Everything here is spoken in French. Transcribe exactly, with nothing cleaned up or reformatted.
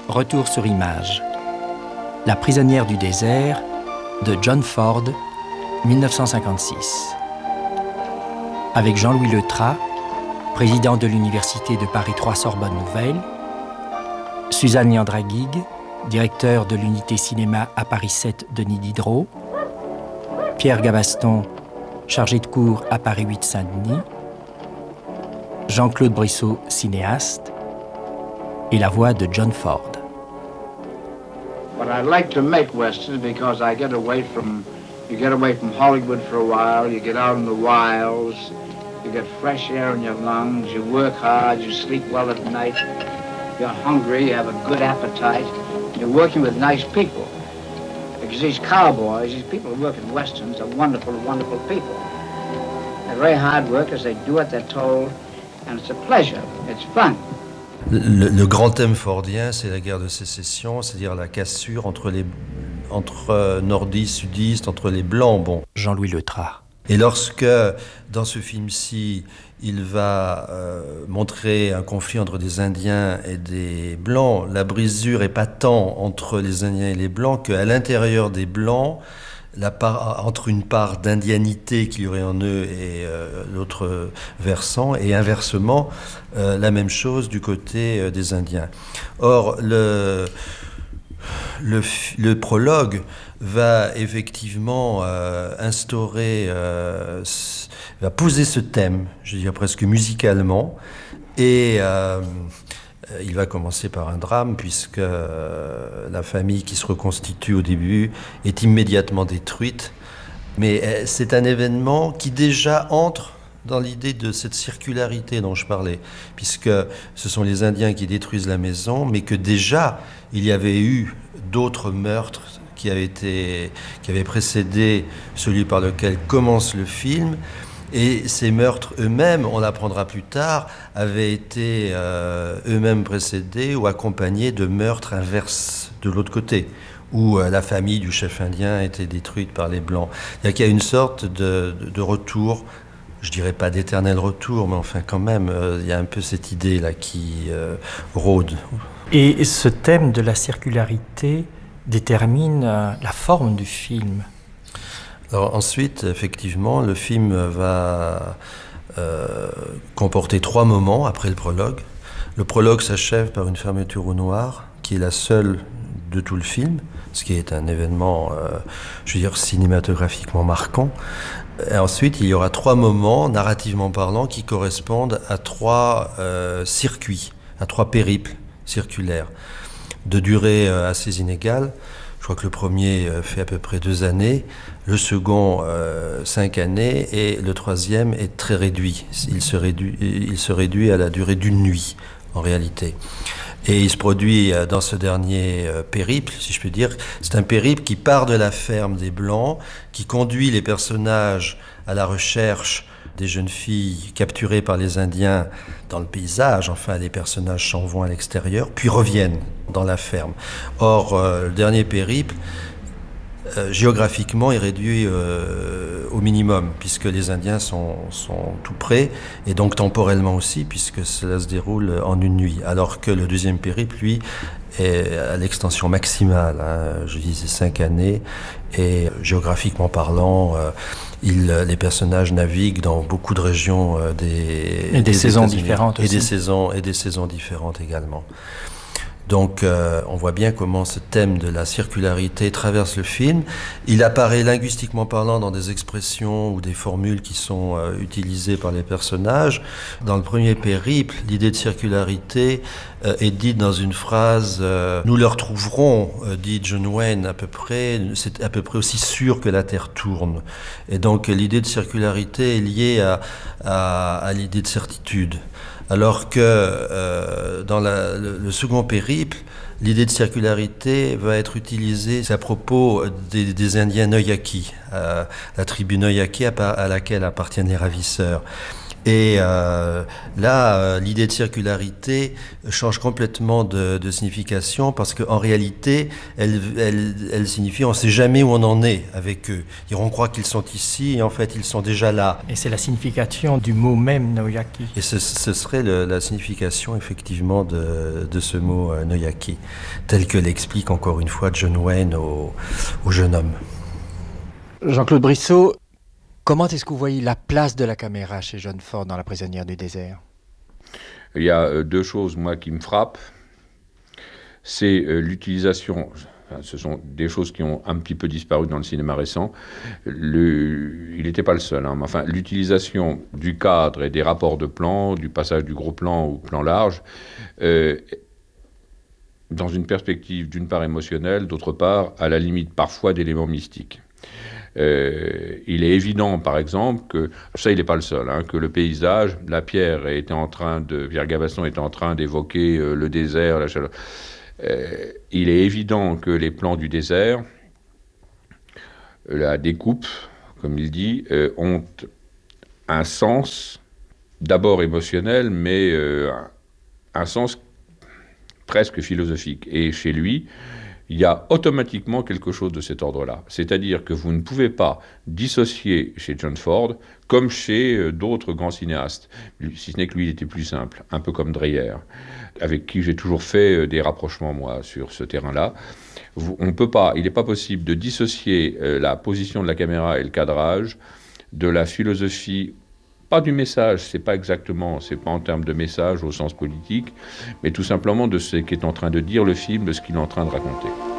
Retour sur image. La prisonnière du désert de John Ford, dix-neuf cent cinquante-six. Avec Jean-Louis Letras, président de l'Université de Paris trois Sorbonne Nouvelle, Suzanne Leandra-Guig, directeur de l'unité cinéma à Paris sept Denis Diderot, Pierre Gabaston, chargé de cours à Paris huit Saint-Denis, Jean-Claude Brissot, cinéaste, et la voix de John Ford. But I like to make westerns because I get away from, you get away from Hollywood for a while, you get out in the wilds, you get fresh air in your lungs, you work hard, you sleep well at night, you're hungry, you have a good appetite, you're working with nice people. Because these cowboys, these people who work in westerns are wonderful, wonderful people. They're very hard workers, they do what they're told, and it's a pleasure, it's fun. Le, le grand thème fordien, c'est la guerre de sécession, c'est-à-dire la cassure entre les entre nordistes, sudistes, entre les blancs. Bon. Jean-Louis Letras. Et lorsque, dans ce film-ci, il va euh, montrer un conflit entre des Indiens et des Blancs, la brisure est pas tant entre les Indiens et les Blancs qu'à l'intérieur des Blancs, la part, entre une part d'indianité qu'il y aurait en eux et euh, l'autre versant, et inversement, euh, la même chose du côté euh, des Indiens. Or, le, le, le prologue va effectivement euh, instaurer, euh, va poser ce thème, je dirais presque musicalement, et euh, il va commencer par un drame, puisque euh, la famille qui se reconstitue au début est immédiatement détruite. Mais euh, c'est un événement qui déjà entre dans l'idée de cette circularité dont je parlais, puisque ce sont les Indiens qui détruisent la maison, mais que déjà il y avait eu d'autres meurtres qui avaient, été, qui avaient précédé celui par lequel commence le film. Et ces meurtres eux-mêmes, on l'apprendra plus tard, avaient été euh, eux-mêmes précédés ou accompagnés de meurtres inverses de l'autre côté, où euh, la famille du chef indien a été détruite par les Blancs. Il y a une sorte de, de, de retour, je dirais pas d'éternel retour, mais enfin quand même, euh, il y a un peu cette idée-là qui euh, rôde. Et ce thème de la circularité détermine euh, la forme du film. Alors ensuite, effectivement, le film va euh, comporter trois moments après le prologue. Le prologue s'achève par une fermeture au noir, qui est la seule de tout le film, ce qui est un événement, euh, je veux dire, cinématographiquement marquant. Et ensuite, il y aura trois moments, narrativement parlant, qui correspondent à trois euh, circuits, à trois périples circulaires, de durée euh, assez inégale. Je crois que le premier fait à peu près deux années, le second euh, cinq années, et le troisième est très réduit. Il se réduit, il se réduit à la durée d'une nuit, en réalité. Et il se produit dans ce dernier euh, périple, si je peux dire. C'est un périple qui part de la ferme des Blancs, qui conduit les personnages à la recherche des jeunes filles capturées par les Indiens dans le paysage, enfin les personnages s'en vont à l'extérieur, puis reviennent dans la ferme. Or, euh, le dernier périple, euh, géographiquement, est réduit euh, au minimum, puisque les Indiens sont, sont tout près, et donc temporellement aussi, puisque cela se déroule en une nuit. Alors que le deuxième périple, lui, est à l'extension maximale, hein, je disais cinq années, et géographiquement parlant, euh, il, les personnages naviguent dans beaucoup de régions euh, des, et des, des saisons États-Unis, différentes et aussi. des saisons et des saisons différentes également. Donc euh, on voit bien comment ce thème de la circularité traverse le film. Il apparaît linguistiquement parlant dans des expressions ou des formules qui sont euh, utilisées par les personnages. Dans le premier périple, l'idée de circularité euh, est dite dans une phrase euh, « Nous le retrouverons », euh, dit John Wayne, à peu près, c'est à peu près aussi sûr que la Terre tourne. Et donc l'idée de circularité est liée à, à, à l'idée de certitude. Alors que euh, dans la, le, le second périple, l'idée de circularité va être utilisée à propos des, des Indiens Noyaki, euh, la tribu Noyaki à, à laquelle appartiennent les ravisseurs. Et euh, là, euh, l'idée de circularité change complètement de, de signification parce qu'en réalité, elle, elle, elle signifie on ne sait jamais où on en est avec eux. Et on croit qu'ils sont ici et en fait ils sont déjà là. Et c'est la signification du mot même Noyaki. Et ce, ce serait le, la signification effectivement de, de ce mot euh, Noyaki, tel que l'explique encore une fois John Wayne au, au jeune homme. Jean-Claude Brissot, comment est-ce que vous voyez la place de la caméra chez John Ford dans La prisonnière du désert? Il y a deux choses, moi, qui me frappent. C'est l'utilisation, enfin, ce sont des choses qui ont un petit peu disparu dans le cinéma récent. Le, il n'était pas le seul, hein, mais enfin, l'utilisation du cadre et des rapports de plan, du passage du gros plan au plan large, euh, dans une perspective d'une part émotionnelle, d'autre part, à la limite parfois d'éléments mystiques. Euh, il est évident, par exemple, que, ça il n'est pas le seul, hein, que le paysage, la Pierre était en train de, Pierre Gavasson était en train d'évoquer euh, le désert, la chaleur. Euh, il est évident que les plans du désert, la découpe, comme il dit, euh, ont un sens d'abord émotionnel, mais euh, un sens presque philosophique. Et chez lui, il y a automatiquement quelque chose de cet ordre-là. C'est-à-dire que vous ne pouvez pas dissocier chez John Ford, comme chez euh, d'autres grands cinéastes, si ce n'est que lui, il était plus simple, un peu comme Dreyer, avec qui j'ai toujours fait euh, des rapprochements, moi, sur ce terrain-là. Vous, on peut pas, il n'est pas possible de dissocier euh, la position de la caméra et le cadrage de la philosophie, pas du message, c'est pas exactement, c'est pas en termes de message au sens politique, mais tout simplement de ce qu'est en train de dire le film, de ce qu'il est en train de raconter.